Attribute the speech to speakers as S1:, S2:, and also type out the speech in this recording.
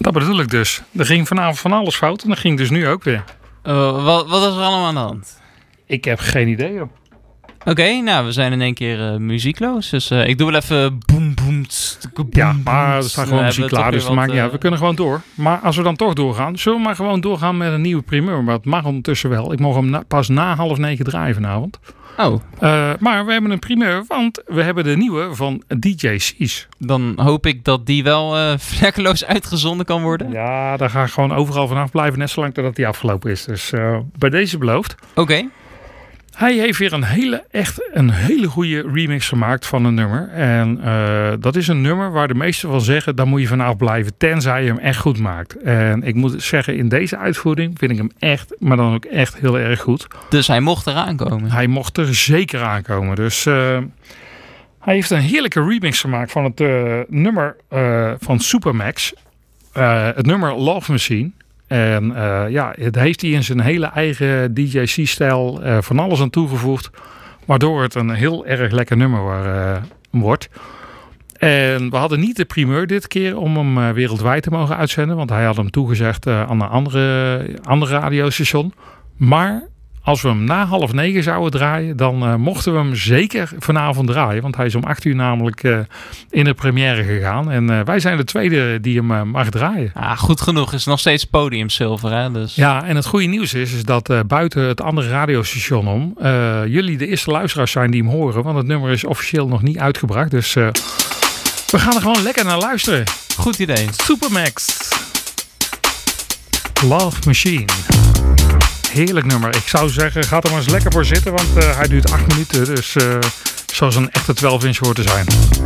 S1: Dat bedoel ik dus. Er ging vanavond van alles fout en dat ging dus nu ook weer.
S2: Wat is er allemaal aan de hand?
S1: Ik heb geen idee, joh.
S2: Oké, nou, we zijn in één keer muziekloos. Dus ik doe wel even boem, boem,
S1: Ja, maar er staat gewoon muziek klaar, dus dat maakt niet uit. We kunnen gewoon door. Maar als we dan toch doorgaan, zullen we maar gewoon doorgaan met een nieuwe primeur. Maar het mag ondertussen wel. Ik mag hem pas na 8:30 draaien vanavond.
S2: Oh.
S1: Maar we hebben een primeur, want we hebben de nieuwe van DJ Seas.
S2: Dan hoop ik dat die wel vlekkeloos uitgezonden kan worden.
S1: Ja, daar ga ik gewoon overal vanaf blijven, net zolang dat die afgelopen is. Dus bij deze beloofd.
S2: Oké.
S1: Hij heeft weer een hele goede remix gemaakt van een nummer. En dat is een nummer waar de meesten van zeggen, daar moet je vanaf blijven, tenzij je hem echt goed maakt. En ik moet zeggen, in deze uitvoering vind ik hem echt, maar dan ook echt heel erg goed.
S2: Dus hij mocht eraan komen?
S1: Hij mocht er zeker aankomen. Dus hij heeft een heerlijke remix gemaakt van het nummer van Supermax. Het nummer Love Machine. En het heeft hij in zijn hele eigen DJ-C-stijl van alles aan toegevoegd. Waardoor het een heel erg lekker nummer wordt. En we hadden niet de primeur dit keer om hem wereldwijd te mogen uitzenden. Want hij had hem toegezegd aan een andere radiostation. Maar als we hem na 8:30 zouden draaien, dan mochten we hem zeker vanavond draaien. Want hij is om 8:00 namelijk in de première gegaan. En wij zijn de tweede die hem mag draaien.
S2: Ah, goed genoeg. Is nog steeds podiumzilver, hè? Dus...
S1: Ja, en het goede nieuws is dat buiten het andere radiostation om, jullie de eerste luisteraars zijn die hem horen. Want het nummer is officieel nog niet uitgebracht. Dus we gaan er gewoon lekker naar luisteren.
S2: Goed idee.
S1: Supermax. Love Machine. Heerlijk nummer. Ik zou zeggen, ga er maar eens lekker voor zitten, want hij duurt 8 minuten. Dus zoals een echte 12-inch hoort te zijn.